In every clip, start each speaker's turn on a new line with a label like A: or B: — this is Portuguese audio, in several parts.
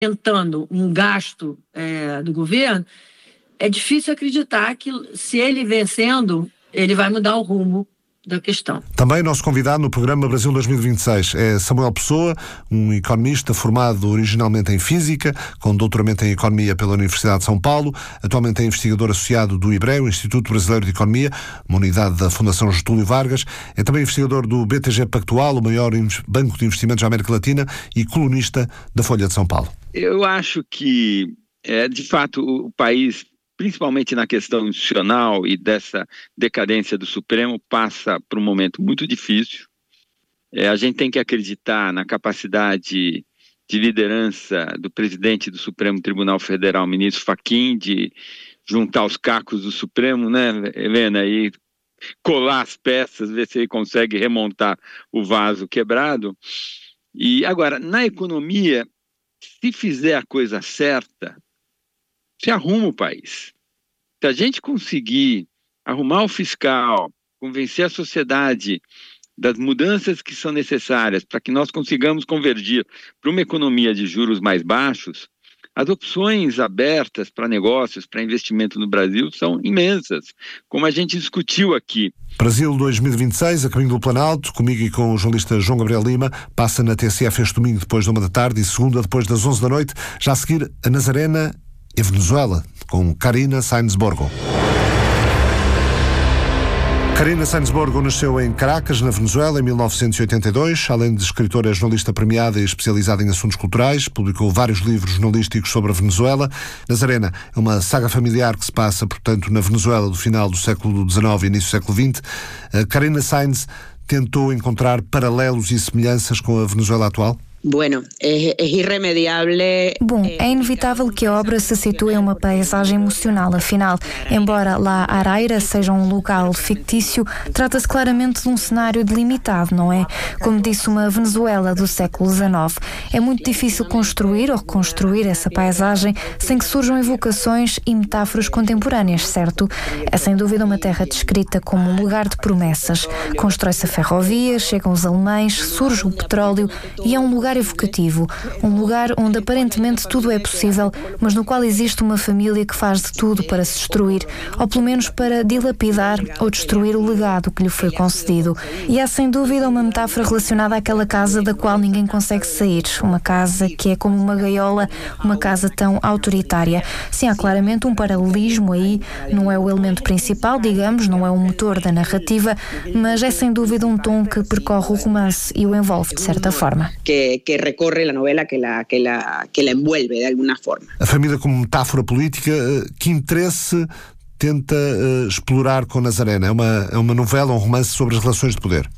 A: aumentando um gasto do governo, é difícil acreditar que, se ele vencendo, ele vai mudar o rumo da questão.
B: Também nosso convidado no programa Brasil 2026 é Samuel Pessoa, um economista formado originalmente em Física, com doutoramento em Economia pela Universidade de São Paulo, atualmente é investigador associado do IBRE, o Instituto Brasileiro de Economia, uma unidade da Fundação Getúlio Vargas, é também investigador do BTG Pactual, o maior banco de investimentos da América Latina, e colunista da Folha de São Paulo.
C: Eu acho que, de fato, o país, principalmente na questão institucional e dessa decadência do Supremo, passa por um momento muito difícil. A gente tem que acreditar na capacidade de liderança do presidente do Supremo Tribunal Federal, ministro Fachin, de juntar os cacos do Supremo, né, Helena, e colar as peças, ver se ele consegue remontar o vaso quebrado. E agora, na economia, se fizer a coisa certa, se arruma o país. Se a gente conseguir arrumar o fiscal, convencer a sociedade das mudanças que são necessárias para que nós consigamos convergir para uma economia de juros mais baixos, as opções abertas para negócios, para investimento no Brasil são imensas, como a gente discutiu aqui.
B: Brasil 2026, a caminho do Planalto, comigo e com o jornalista João Gabriel Lima, passa na TSF este domingo depois da 13h e segunda depois das 11 da noite, já a seguir a Nazarena e a Venezuela, com Karina Sáenz Borgo. Karina Sáenz Borgo nasceu em Caracas, na Venezuela, em 1982. Além de escritora, é jornalista premiada e especializada em assuntos culturais. Publicou vários livros jornalísticos sobre a Venezuela. Nazarena é uma saga familiar que se passa, portanto, na Venezuela do final do século XIX e início do século XX. Karina Sáenz tentou encontrar paralelos e semelhanças com a Venezuela atual?
D: Bueno, é irremediável.
E: Bom, é inevitável que a obra se situe em uma paisagem emocional. Afinal, embora La Araira seja um local fictício, trata-se claramente de um cenário delimitado, não é? Como disse uma Venezuela do século XIX. É muito difícil construir ou reconstruir essa paisagem sem que surjam evocações e metáforas contemporâneas, certo? É sem dúvida uma terra descrita como um lugar de promessas. Constrói-se a ferrovia, chegam os alemães, surge o petróleo e é um lugar evocativo, um lugar onde aparentemente tudo é possível, mas no qual existe uma família que faz de tudo para se destruir, ou pelo menos para dilapidar ou destruir o legado que lhe foi concedido. E há sem dúvida uma metáfora relacionada àquela casa da qual ninguém consegue sair, uma casa que é como uma gaiola, uma casa tão autoritária. Sim, há claramente um paralelismo aí, não é o elemento principal, digamos, não é o motor da narrativa, mas é sem dúvida um tom que percorre o romance e o envolve de certa forma.
D: Que recorre a novela, que la envuelve de alguma forma.
B: A família como metáfora política, que interesse tenta explorar com Nazarena? É uma novela, um romance sobre as relações de poder?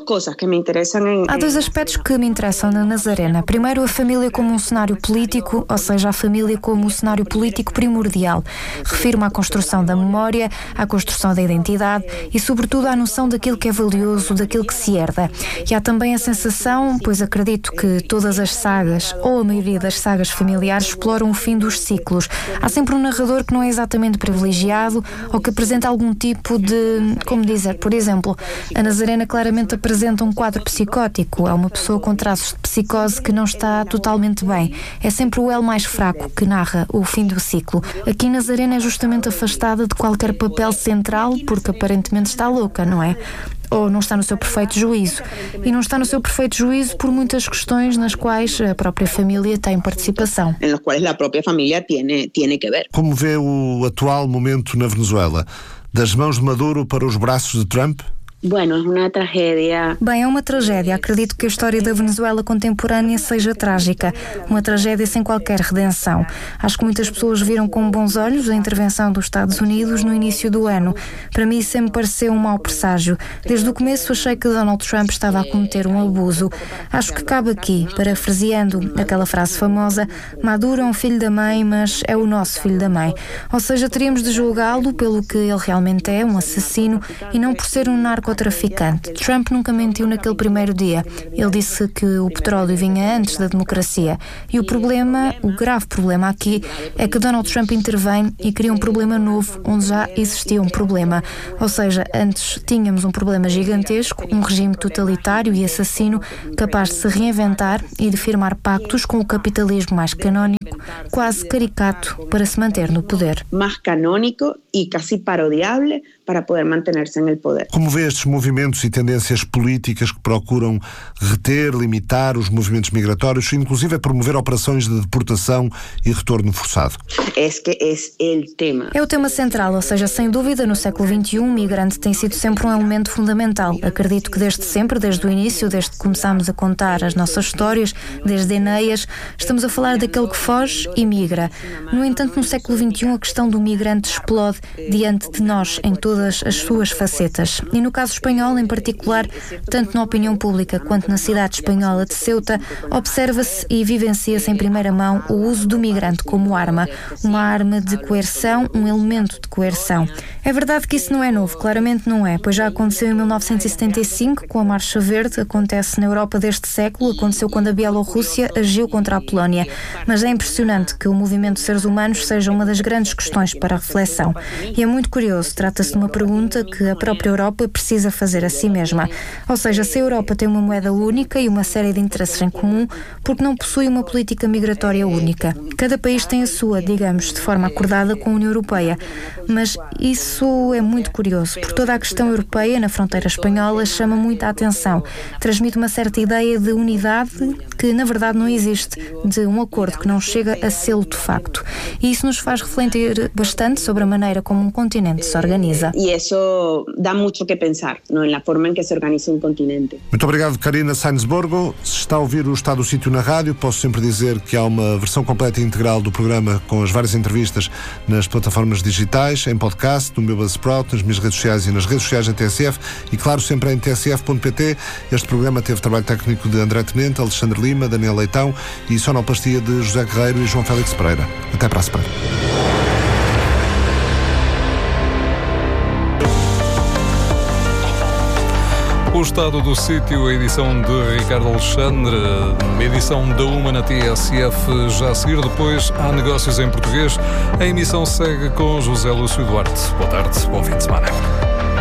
E: Há dois aspectos que me interessam na Nazarena. Primeiro, a família como um cenário político, ou seja, a família como um cenário político primordial. Refiro-me à construção da memória, à construção da identidade e, sobretudo, à noção daquilo que é valioso, daquilo que se herda. E há também a sensação, pois acredito que todas as sagas, ou a maioria das sagas familiares, exploram o fim dos ciclos. Há sempre um narrador que não é exatamente privilegiado ou que apresenta algum tipo de, como dizer, por exemplo, a Nazarena claramente apresenta um quadro psicótico. É uma pessoa com traços de psicose que não está totalmente bem. É sempre o elo mais fraco que narra o fim do ciclo. Aqui Nazarena é justamente afastada de qualquer papel central porque aparentemente está louca, não é? Ou não está no seu perfeito juízo. E não está no seu perfeito juízo por muitas questões nas quais a própria família tem participação.
D: Em las quais a própria família tiene que ver.
B: Como vê o atual momento na Venezuela? Das mãos de Maduro para os braços de Trump?
D: Bueno, é uma tragédia.
E: Bem, é uma tragédia. Acredito que a história da Venezuela contemporânea seja trágica. Uma tragédia sem qualquer redenção. Acho que muitas pessoas viram com bons olhos a intervenção dos Estados Unidos no início do ano. Para mim sempre pareceu um mau presságio. Desde o começo achei que Donald Trump estava a cometer um abuso. Acho que cabe aqui, parafraseando aquela frase famosa, Maduro é um filho da mãe, mas é o nosso filho da mãe. Ou seja, teríamos de julgá-lo pelo que ele realmente é, um assassino, e não por ser um narco narcotraficante. Trump nunca mentiu naquele primeiro dia. Ele disse que o petróleo vinha antes da democracia. E o grave problema aqui é que Donald Trump intervém e cria um problema novo onde já existia um problema. Ou seja, antes tínhamos um problema gigantesco, um regime totalitário e assassino capaz de se reinventar e de firmar pactos com o capitalismo mais canónico, quase caricato, para se manter no poder.
D: Mais canónico e quase parodiável para poder manter-se no poder.
B: Como vê estes movimentos e tendências políticas que procuram reter, limitar os movimentos migratórios, inclusive a promover operações de deportação e retorno forçado?
E: É o tema central, ou seja, sem dúvida, no século XXI, o migrante tem sido sempre um elemento fundamental. Acredito que desde sempre, desde o início, desde que começámos a contar as nossas histórias, desde Enéas, estamos a falar daquele que foge e migra. No entanto, no século XXI, a questão do migrante explode diante de nós, em todas as suas facetas. E no caso espanhol, em particular, tanto na opinião pública quanto na cidade espanhola de Ceuta, observa-se e vivencia-se em primeira mão o uso do migrante como arma, uma arma de coerção, um elemento de coerção. É verdade que isso não é novo, claramente não é, pois já aconteceu em 1975 com a Marcha Verde, acontece na Europa deste século, aconteceu quando a Bielorrússia agiu contra a Polónia. Mas é impressionante que o movimento de seres humanos seja uma das grandes questões para a reflexão. E é muito curioso, trata-se de uma pergunta que a própria Europa precisa fazer a si mesma. Ou seja, se a Europa tem uma moeda única e uma série de interesses em comum, porque não possui uma política migratória única? Cada país tem a sua, digamos, de forma acordada com a União Europeia. Mas isso é muito curioso, porque toda a questão europeia na fronteira espanhola chama muita atenção. Transmite uma certa ideia de unidade que, na verdade, não existe, de um acordo que não chega a sê-lo de facto. E isso nos faz refletir bastante sobre a maneira como um continente se organiza.
D: E isso dá muito que pensar, na forma em que se organiza um continente.
B: Muito obrigado, Karina Sainz-Borgo. Se está a ouvir o Estado do Sítio na rádio, posso sempre dizer que há uma versão completa e integral do programa com as várias entrevistas nas plataformas digitais, em podcast, no meu Buzzsprout, nas minhas redes sociais e nas redes sociais da TSF e, claro, sempre em tsf.pt. Este programa teve trabalho técnico de André Tenente, Alexandre Lima, Daniel Leitão e sonoplastia de José Guerreiro e João Félix Pereira. Até para a semana.
F: O Estado do Sítio, a edição de Ricardo Alexandre, uma edição da UMA na TSF. Já a seguir, depois, há Negócios em Português. A emissão segue com José Lúcio Duarte. Boa tarde, bom fim de semana.